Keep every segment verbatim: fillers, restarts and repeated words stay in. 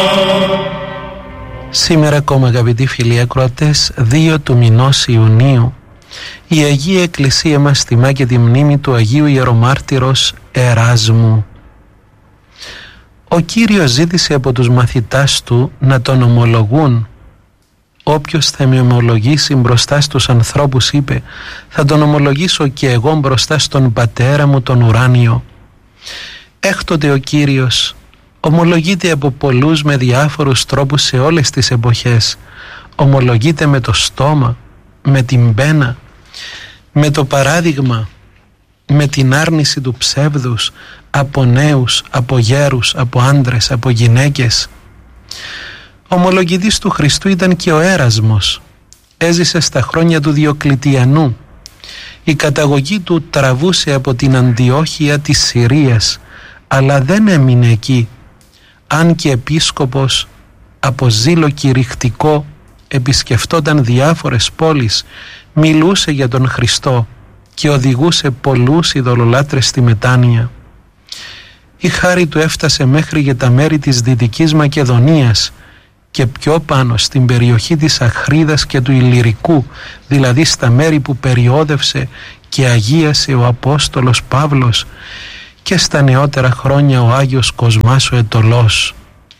Σήμερα ακόμα, αγαπητοί φίλοι ακροατές, δύο του μηνός Ιουνίου, η Αγία Εκκλησία μας τιμά και τη μνήμη του Αγίου Ιερομάρτυρος Εράσμου. Ο Κύριος ζήτησε από τους μαθητάς του να τον ομολογούν. Όποιος θα με ομολογήσει μπροστά στους ανθρώπους, είπε, θα τον ομολογήσω και εγώ μπροστά στον Πατέρα μου τον ουράνιο. Έκτοτε ο Κύριος ομολογείται από πολλούς με διάφορους τρόπους σε όλες τις εποχές. Ομολογείται με το στόμα, με την πένα, με το παράδειγμα, με την άρνηση του ψεύδους, από νέους, από γέρους, από άντρες, από γυναίκες. Ομολογητής του Χριστού ήταν και ο Έρασμος. Έζησε στα χρόνια του Διοκλητιανού. Η καταγωγή του τραβούσε από την Αντιόχεια της Συρίας, αλλά δεν έμεινε εκεί. Αν και επίσκοπος, από ζήλο κηρυχτικό επισκεφτόταν διάφορες πόλεις, μιλούσε για τον Χριστό και οδηγούσε πολλούς ειδωλολάτρες στη μετάνοια. Η χάρη του έφτασε μέχρι για τα μέρη της Δυτικής Μακεδονίας και πιο πάνω στην περιοχή της Αχρίδας και του Ηλυρικού, δηλαδή στα μέρη που περιόδευσε και αγίασε ο Απόστολος Παύλος, και στα νεότερα χρόνια ο Άγιος Κοσμάς ο Αιτωλός.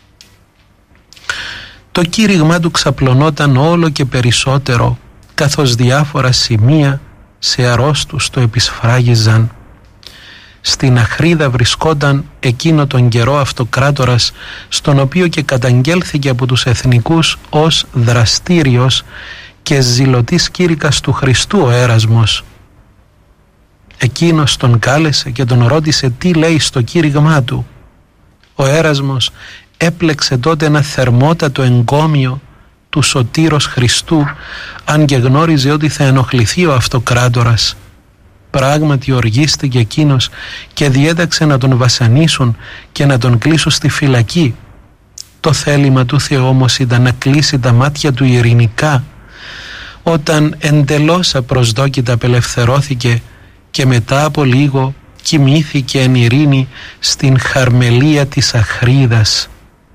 Το κήρυγμά του ξαπλωνόταν όλο και περισσότερο, καθώς διάφορα σημεία σε αρρώστους το επισφράγιζαν. Στην Αχρίδα βρισκόταν εκείνο τον καιρό αυτοκράτορας, στον οποίο και καταγγέλθηκε από τους εθνικούς ως δραστήριος και ζηλωτής κήρυκας του Χριστού ο Έρασμος. Εκείνος τον κάλεσε και τον ρώτησε τι λέει στο κήρυγμά του. Ο Έρασμος έπλεξε τότε ένα θερμότατο εγκόμιο του σωτήρος Χριστού, αν και γνώριζε ότι θα ενοχληθεί ο αυτοκράτορας. Πράγματι οργίστηκε εκείνος και διέταξε να τον βασανίσουν και να τον κλείσουν στη φυλακή. Το θέλημα του Θεού όμως ήταν να κλείσει τα μάτια του ειρηνικά. Όταν εντελώς απροσδόκητα απελευθερώθηκε και μετά από λίγο κοιμήθηκε εν ειρήνη στην χαρμελία της Αχρίδας.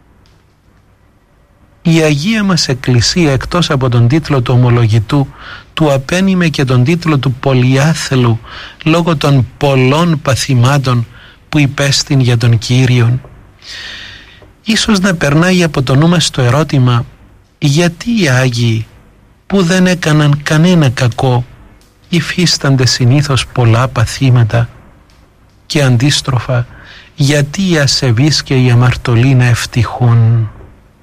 Η Αγία μας Εκκλησία, εκτός από τον τίτλο του ομολογητού, του απένιμε και τον τίτλο του πολυάθελου λόγω των πολλών παθημάτων που υπέστην για τον Κύριον. Ίσως να περνάει από το νου μας το ερώτημα, γιατί οι Άγιοι που δεν έκαναν κανένα κακό υφίστανται συνήθως πολλά παθήματα, και αντίστροφα, γιατί οι ασεβείς και οι αμαρτωλοί να ευτυχούν.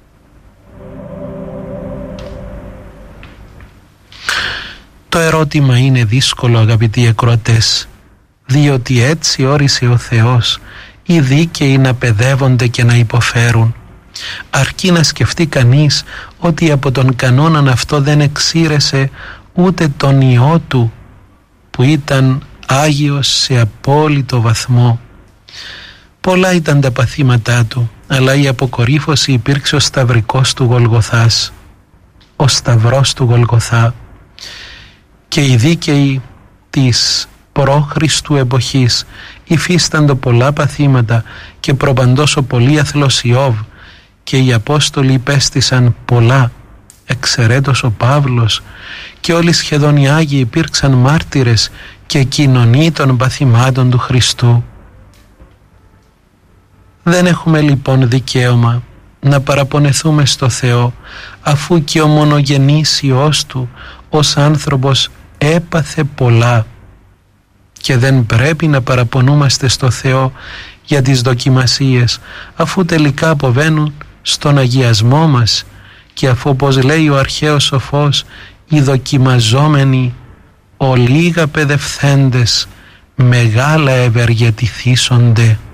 Το ερώτημα είναι δύσκολο, αγαπητοί ακροατές, διότι έτσι όρισε ο Θεός οι δίκαιοι να παιδεύονται και να υποφέρουν. Αρκεί να σκεφτεί κανείς ότι από τον κανόναν αυτό δεν εξήρεσε ούτε τον Υιό του, που ήταν Άγιος σε απόλυτο βαθμό. Πολλά ήταν τα παθήματά του, αλλά η αποκορύφωση υπήρξε ο σταυρικός του Γολγοθάς, ο σταυρός του Γολγοθά. Και οι δίκαιοι της προ-Χριστού εποχής υφίσταντο πολλά παθήματα και προπαντός ο πολύαθλος Ιώβ, και οι Απόστολοι υπέστησαν πολλά, εξαιρέτως ο Παύλος, και όλοι σχεδόν οι Άγιοι υπήρξαν μάρτυρες και κοινωνοί των παθημάτων του Χριστού. Δεν έχουμε λοιπόν δικαίωμα να παραπονεθούμε στο Θεό, αφού και ο μονογενής Υιός Του ως άνθρωπος έπαθε πολλά, και δεν πρέπει να παραπονούμαστε στο Θεό για τις δοκιμασίες, αφού τελικά αποβαίνουν στον αγιασμό μας, και αφού, όπως λέει ο αρχαίος σοφός, οι δοκιμαζόμενοι ολίγα παιδευθέντες μεγάλα ευεργετηθήσονται.